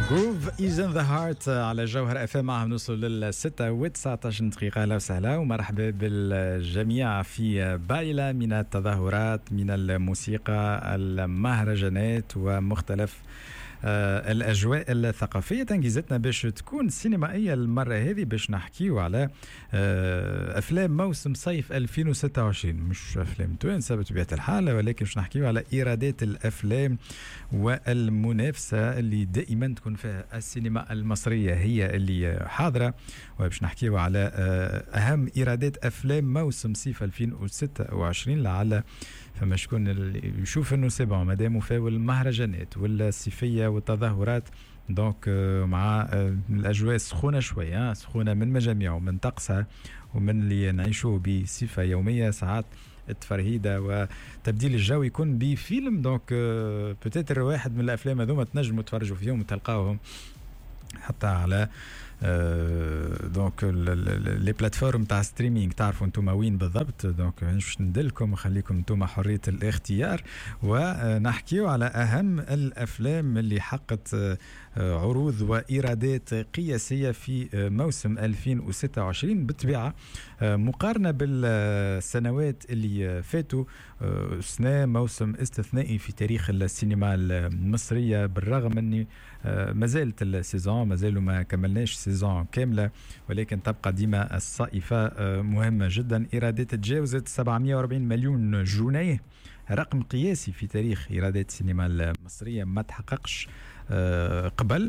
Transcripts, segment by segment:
جروف إيز إن ذا هارت على جوهر FM معهم نوصل للستة و19 دقيقة. أهلا وسهلا ومرحبا بالجميع في بايلة من التظاهرات، من الموسيقى، المهرجانات ومختلف الأجواء الثقافية. تنجيزتنا باش تكون سينمائية المرة هذه، باش نحكيو على أفلام موسم صيف 2026. مش أفلام توانسة بطبيعة الحال، ولكن باش نحكيو على إيرادات الأفلام والمنافسة اللي دائما تكون فيها السينما المصرية هي اللي حاضرة. وباش نحكيو على أهم إيرادات أفلام موسم صيف 2026. لعل فما شكون اللي يشوف انه سي بون مادام فاو المهرجانات والصيفيه والتظاهرات، دونك مع الاجواء سخونه شويه، سخونه من مجاميع ومن طقسها ومن اللي نعيشوه بصفه يوميه، ساعات التفرهيده وتبديل الجو يكون بفيلم. دونك بوتيتر واحد من الافلام هذوما تنجموا تفرجوا فيهم وتلقاوهم حتى على دونك لي بلاتفورم تاع ستريمينغ. تعرفوا انتم وين بالضبط، دونك مش ندلكم وخليكم انتم حريه الاختيار. ونحكيو على اهم الافلام اللي حققت عروض وايرادات قياسيه في موسم 2026 بالطبيعه مقارنه بالسنوات اللي فاتوا. سنه موسم استثنائي في تاريخ السينما المصريه، بالرغم اني ما زالت السيزون، ما زالوا ما كملناش سيزون كامله، ولكن تبقى ديما الصائفه مهمه جدا. ايرادات تجاوزت 740 مليون جنيه، رقم قياسي في تاريخ ايرادات السينما المصريه ما تحققش قبل.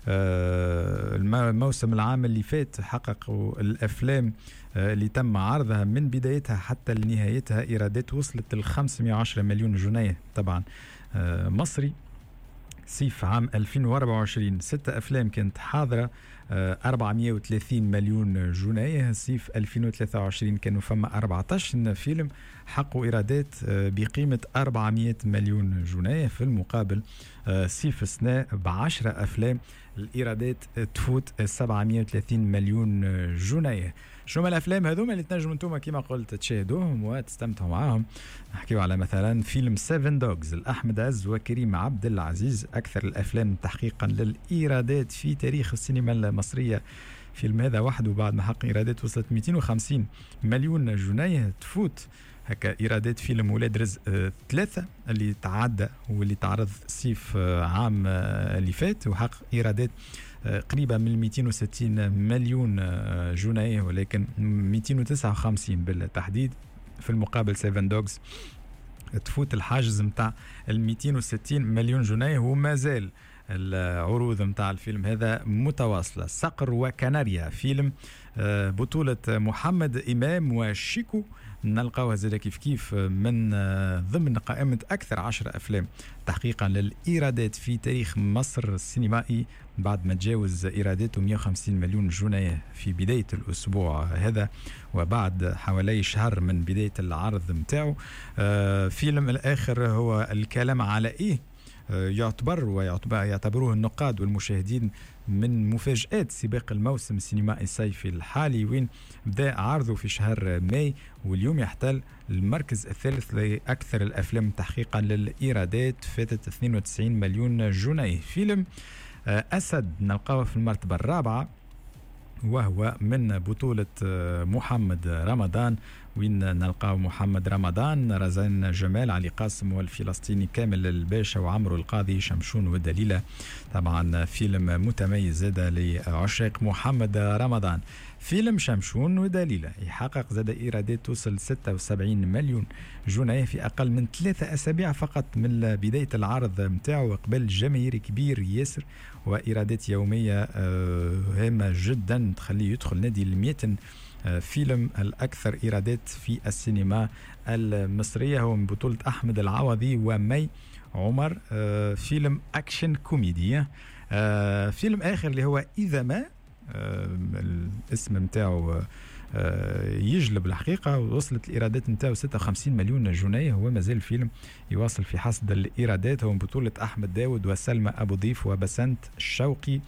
الموسم العام اللي فات حققوا الافلام اللي تم عرضها من بدايتها حتى لنهايتها ايرادات وصلت ل 510 مليون جنيه. طبعا مصري صيف عام 2024 6 أفلام كانت حاضرة 430 مليون جنيه. صيف 2023 كانوا فما 14 فيلم حققوا إيرادات بقيمة 400 مليون جنيه. في المقابل صيف السنة ب10 أفلام الإيرادات تفوت 730 مليون جنيه. شنو الأفلام هذوما اللي تنجموا انتم كما قلت تشاهدوهم وتستمتعوا معاهم؟ نحكيو على مثلا فيلم 7 دوغز لأحمد عز وكريم عبد العزيز، أكثر الأفلام تحقيقا للإيرادات في تاريخ السينما المصرية. فيلم هذا وحده بعد ما حقق إيرادات وصلت 250 مليون جنيه، تفوت هكا إيرادات فيلم ولاد رزق 3 اللي تعدى واللي تعرض صيف عام اللي فات وحقق إيرادات قريبة من 260 مليون جنيه، ولكن 259 بالتحديد. في المقابل 7 دوغز تفوت الحاجز متاع 260 مليون جنيه، وما زال العروض متاع الفيلم هذا متواصلة. صقر وكناريا فيلم بطولة محمد إمام وشيكو، نلقاوها زي كيف من ضمن قائمة أكثر 10 أفلام تحقيقا للإيرادات في تاريخ مصر السينمائي، بعد ما تجاوز إيراداته 150 مليون جنيه في بداية الأسبوع هذا وبعد حوالي شهر من بداية العرض متاعه. فيلم الآخر هو الكلام على إيه، يعتبروه النقاد والمشاهدين من مفاجآت سباق الموسم السينمائي الصيفي الحالي، وين بدأ عرضه في شهر ماي واليوم يحتل المركز الثالث لأكثر الأفلام تحقيقا للإيرادات، فاتت 92 مليون جنيه. فيلم أسد نلقاه في المرتبة الرابعة، وهو من بطولة محمد رمضان، وين نلقاو محمد رمضان، رزان جمال، علي قاسم، والفلسطيني كامل الباشا، وعمرو القاضي، شمشون ودليلة. طبعا فيلم متميز هذا لعشاق محمد رمضان. فيلم شمشون ودليلة يحقق زاد إيرادات توصل 76 مليون جنيه في أقل من 3 أسابيع فقط من بداية العرض متاعه، وقبل جماهيري كبير ياسر وإيرادات يومية هامة جدا تخليه يدخل نادي 100 فيلم الأكثر إيرادات في السينما المصرية. هو من بطولة أحمد العوضي ومي عمر، فيلم أكشن كوميديا. فيلم آخر اللي هو إذا ما، الاسم متاعه يجلب الحقيقة، ووصلت الإيرادات متاعه 56 مليون جنيه. هو مازال فيلم يواصل في حصد الإيرادات. هو من بطولة أحمد داود وسلمى أبو ضيف وبسنت الشوقي.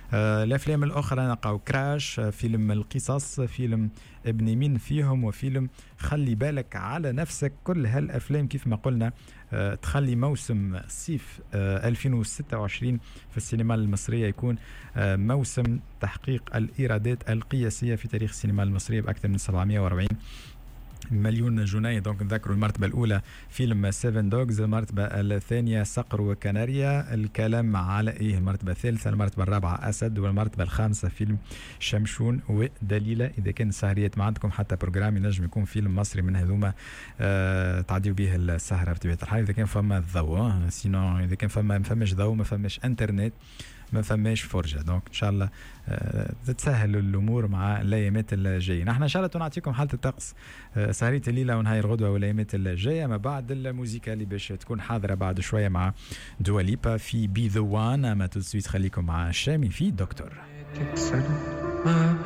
الافلام الاخرى نلقاو كراش، فيلم القصص، فيلم ابن مين فيهم، وفيلم خلي بالك على نفسك. كل هالافلام كيف ما قلنا تخلي موسم صيف 2026 في السينما المصرية يكون موسم تحقيق الإيرادات القياسية في تاريخ السينما المصرية بأكثر من 740 مليون جنيه. دونك نذكروا المرتبة الأولى فيلم 7 دوغز، المرتبة الثانية صقر وكناريا، الكلام على إيه، المرتبة الثالثة، المرتبة الرابعة أسد، والمرتبة الخامسة فيلم شمشون ودليلة. إذا كان سهريات ما عندكم حتى بروجرام ينجم يكون فيلم مصري من هذوما تعديوا به السهرة بطبيعة الحال إذا كان فما ضوء، سينو إذا كان فما ما فماش ضوء ما فماش انترنت ما فماش فرجة. دونك ان شاء الله تتسهل الامور مع الايامات الجايه. نحن ان شاء الله نعطيكم حاله الطقس سهريه الليله ونهايه الغدوه والايامات الجايه، ما بعد الموسيقى اللي باش تكون حاضره بعد شويه مع دواليبا في بي ذا وان. اما تو سويت خليكم مع الشامي في دكتور.